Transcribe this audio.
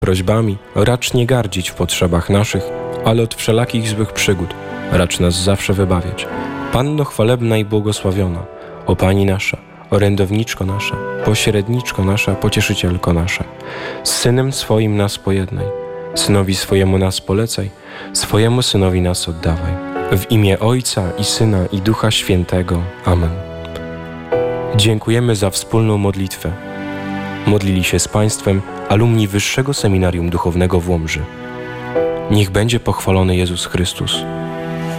prośbami racz nie gardzić w potrzebach naszych, ale od wszelakich złych przygód racz nas zawsze wybawiać. Panno chwalebna i błogosławiona, o Pani nasza, orędowniczko nasza, pośredniczko nasza, pocieszycielko nasza, z Synem swoim nas pojednaj, Synowi swojemu nas polecaj, swojemu Synowi nas oddawaj. W imię Ojca i Syna i Ducha Świętego. Amen. Dziękujemy za wspólną modlitwę. Modlili się z Państwem alumni Wyższego Seminarium Duchownego w Łomży. Niech będzie pochwalony Jezus Chrystus.